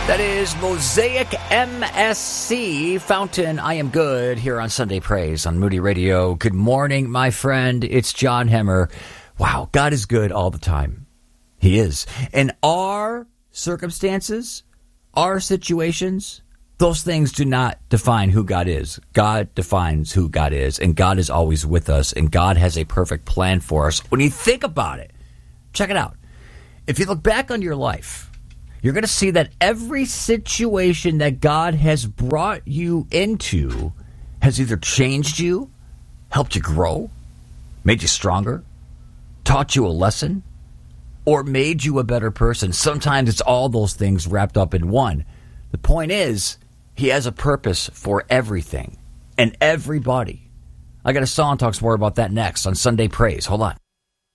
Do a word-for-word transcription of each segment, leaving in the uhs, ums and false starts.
That is Mosaic M S C, Fountain, I Am Good, here on Sunday Praise on Moody Radio. Good morning, my friend. It's John Hemmer. Wow, God is good all the time. He is. And our circumstances, our situations, those things do not define who God is. God defines who God is, and God is always with us, and God has a perfect plan for us. When you think about it, check it out. If you look back on your life, you're going to see that every situation that God has brought you into has either changed you, helped you grow, made you stronger, taught you a lesson, or made you a better person. Sometimes it's all those things wrapped up in one. The point is, He has a purpose for everything and everybody. I got a song talks more about that next on Sunday Praise. Hold on.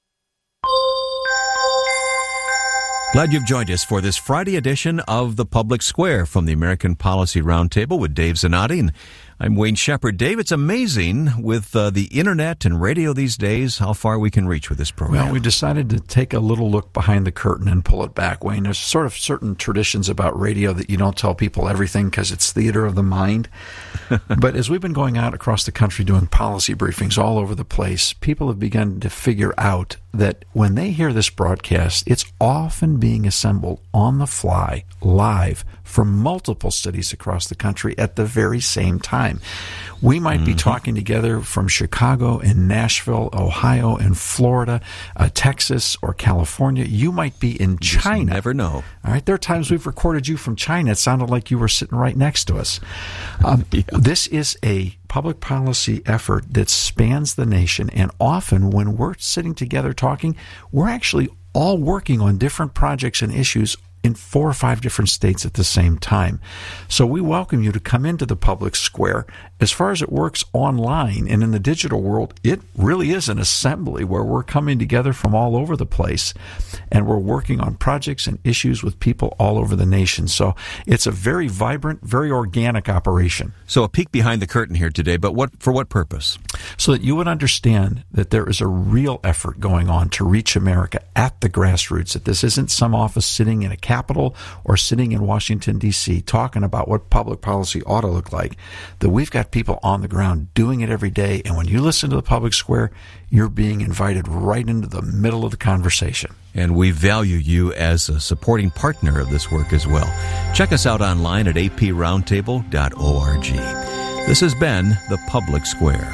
Glad you've joined us for this Friday edition of The Public Square from the American Policy Roundtable with Dave Zanotti. And I'm Wayne Shepherd. Dave, it's amazing with uh, the internet and radio these days how far we can reach with this program. Well, we decided to take a little look behind the curtain and pull it back, Wayne. There's sort of certain traditions about radio that you don't tell people everything because it's theater of the mind. But as we've been going out across the country doing policy briefings all over the place, people have begun to figure out that when they hear this broadcast, it's often being assembled on the fly, live, from multiple cities across the country at the very same time. We might mm-hmm. be talking together from Chicago and Nashville, Ohio and Florida, uh, Texas or California. You might be in China. You never know. All right, there are times we've recorded you from China. It sounded like you were sitting right next to us. Um, yeah. This is a public policy effort that spans the nation, and often when we're sitting together talking, we're actually all working on different projects and issues in four or five different states at the same time. So we welcome you to come into the public square. As far as it works online and in the digital world, it really is an assembly where we're coming together from all over the place, and we're working on projects and issues with people all over the nation. So it's a very vibrant, very organic operation. So a peek behind the curtain here today, but what for what purpose? So that you would understand that there is a real effort going on to reach America at the grassroots, that this isn't some office sitting in a Capitol or sitting in Washington, D C talking about what public policy ought to look like, that we've got people on the ground doing it every day. And when you listen to the public square, you're being invited right into the middle of the conversation. And we value you as a supporting partner of this work as well. Check us out online at a p roundtable dot org. This has been The Public Square.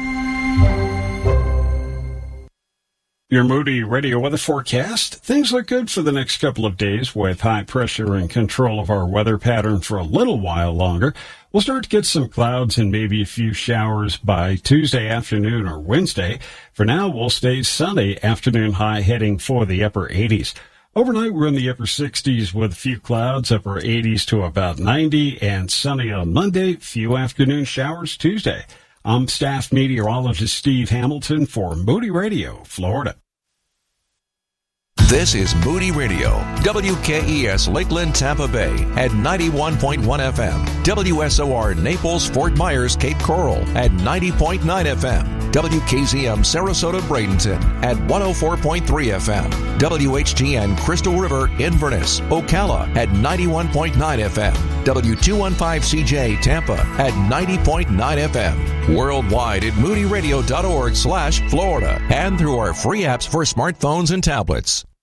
Your Moody Radio weather forecast. Things look good for the next couple of days with high pressure and control of our weather pattern for a little while longer. We'll start to get some clouds and maybe a few showers by Tuesday afternoon or Wednesday. For now, we'll stay sunny, afternoon high heading for the upper eighties. Overnight, we're in the upper sixties with a few clouds, upper eighties to about ninety, and sunny on Monday, few afternoon showers Tuesday. I'm staff meteorologist Steve Hamilton for Moody Radio, Florida. This is Moody Radio, W K E S Lakeland, Tampa Bay at ninety-one point one F M, W S O R Naples, Fort Myers, Cape Coral at ninety point nine F M, W K Z M Sarasota, Bradenton at one oh four point three F M, W H G N Crystal River, Inverness, Ocala at ninety-one point nine F M, W two fifteen C J Tampa at ninety point nine F M, worldwide at moody radio dot org slash Florida, and through our free apps for smartphones and tablets.